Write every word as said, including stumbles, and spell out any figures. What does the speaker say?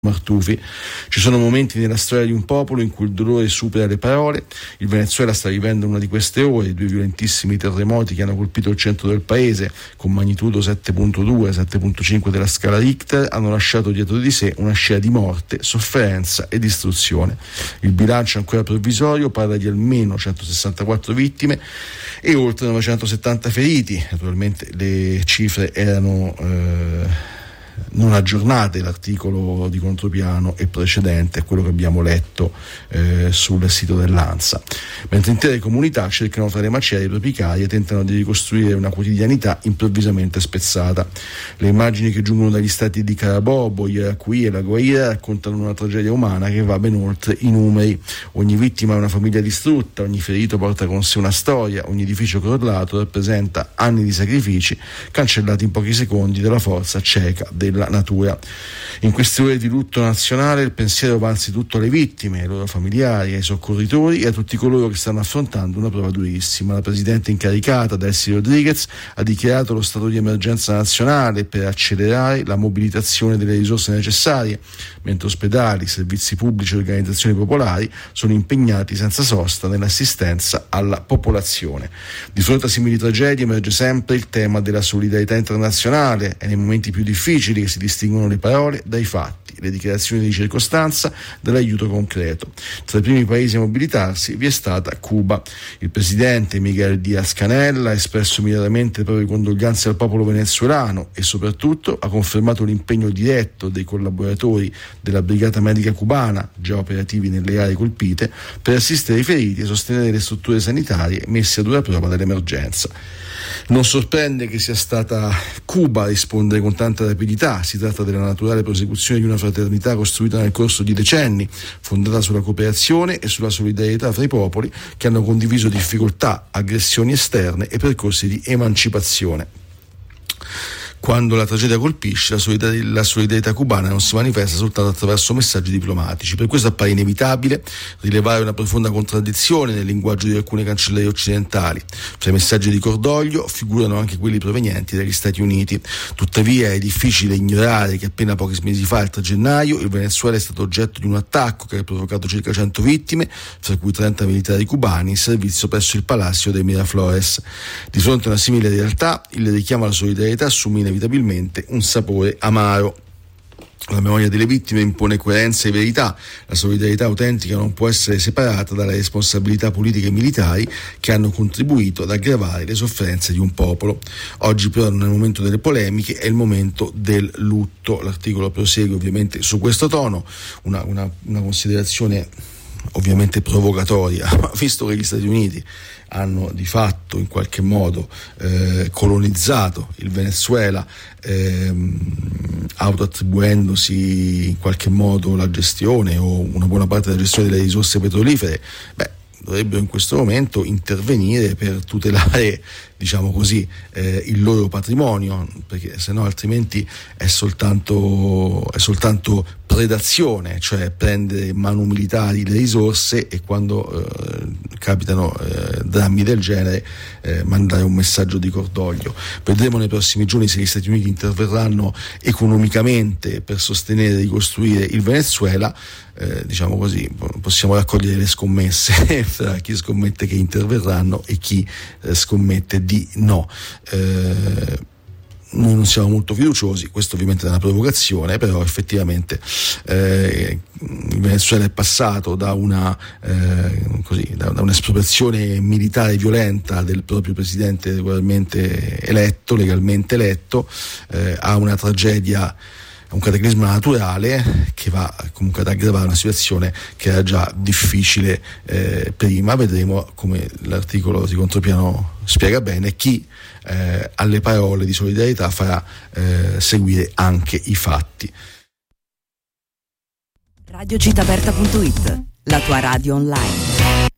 Martufi. Ci sono momenti nella storia di un popolo in cui il dolore supera le parole. Il Venezuela sta vivendo una di queste ore, due violentissimi terremoti che hanno colpito il centro del paese con magnitudo sette virgola due, sette virgola cinque della scala Richter, hanno lasciato dietro di sé una scia di morte, sofferenza e distruzione. Il bilancio ancora provvisorio parla di almeno centosessantaquattro vittime e oltre novecentosettanta feriti. Naturalmente le cifre erano eh, non aggiornate, l'articolo di Contropiano è precedente a quello che abbiamo letto eh, sul sito dell'ANSA, mentre intere comunità cercano tra le macerie tropicarie e tentano di ricostruire una quotidianità improvvisamente spezzata. Le immagini che giungono dagli stati di Carabobo, Yaracuy e La Guaira raccontano una tragedia umana che va ben oltre i numeri. Ogni vittima è una famiglia distrutta, ogni ferito porta con sé una storia, ogni edificio crollato rappresenta anni di sacrifici cancellati in pochi secondi dalla forza cieca della natura. In queste ore di lutto nazionale il pensiero va anzitutto alle vittime, ai loro familiari, ai soccorritori e a tutti coloro che stanno affrontando una prova durissima. La presidente incaricata, Delcy Rodriguez, ha dichiarato lo stato di emergenza nazionale per accelerare la mobilitazione delle risorse necessarie, mentre ospedali, servizi pubblici e organizzazioni popolari sono impegnati senza sosta nell'assistenza alla popolazione. Di fronte a simili tragedie emerge sempre il tema della solidarietà internazionale. È nei momenti più difficili che si distinguono le parole dai fatti, le dichiarazioni di circostanza dall'aiuto concreto. Tra i primi paesi a mobilitarsi vi è stata Cuba. Il presidente Miguel Díaz-Canel ha espresso immediatamente le proprie condoglianze al popolo venezuelano e soprattutto ha confermato l'impegno diretto dei collaboratori della Brigata Medica Cubana, già operativi nelle aree colpite, per assistere i feriti e sostenere le strutture sanitarie messe a dura prova dall'emergenza. Non sorprende che sia stata Cuba a rispondere con tanta rapidità. Si tratta della naturale prosecuzione di una fraternità costruita nel corso di decenni, fondata sulla cooperazione e sulla solidarietà fra i popoli che hanno condiviso difficoltà, aggressioni esterne e percorsi di emancipazione. Quando la tragedia colpisce, la solidarietà, la solidarietà cubana non si manifesta soltanto attraverso messaggi diplomatici. Per questo appare inevitabile rilevare una profonda contraddizione nel linguaggio di alcune cancellerie occidentali. Fra i messaggi di cordoglio figurano anche quelli provenienti dagli Stati Uniti. Tuttavia è difficile ignorare che appena pochi mesi fa, il tre gennaio, il Venezuela è stato oggetto di un attacco che ha provocato circa cento vittime, fra cui trenta militari cubani in servizio presso il Palacio de Miraflores. Di fronte a una simile realtà, il richiamo alla solidarietà assume inevitabilmente un sapore amaro. La memoria delle vittime impone coerenza e verità. La solidarietà autentica non può essere separata dalle responsabilità politiche e militari che hanno contribuito ad aggravare le sofferenze di un popolo. Oggi però non è il momento delle polemiche, è il momento del lutto. L'articolo prosegue ovviamente su questo tono, una, una, una considerazione ovviamente provocatoria, ma visto che gli Stati Uniti hanno di fatto in qualche modo eh, colonizzato il Venezuela, ehm, autoattribuendosi in qualche modo la gestione o una buona parte della gestione delle risorse petrolifere, beh, dovrebbero in questo momento intervenire per tutelare, diciamo così, eh, il loro patrimonio, perché se no altrimenti è soltanto, è soltanto predazione, cioè prendere in mano militari le risorse e quando eh, capitano eh, drammi del genere eh, mandare un messaggio di cordoglio. Vedremo nei prossimi giorni se gli Stati Uniti interverranno economicamente per sostenere e ricostruire il Venezuela. Eh, diciamo così, possiamo raccogliere le scommesse fra chi scommette che interverranno e chi eh, scommette di no. Eh, noi non siamo molto fiduciosi, questo ovviamente è una provocazione, però effettivamente eh, il Venezuela è passato da una eh, così, da, da un'espropriazione militare violenta del proprio presidente regolarmente eletto, legalmente eletto, eh, a una tragedia, un cataclisma naturale che va comunque ad aggravare una situazione che era già difficile eh, prima. Vedremo, come l'articolo di Contropiano spiega bene, chi eh, alle parole di solidarietà farà eh, seguire anche i fatti. radio città aperta punto it, la tua radio online.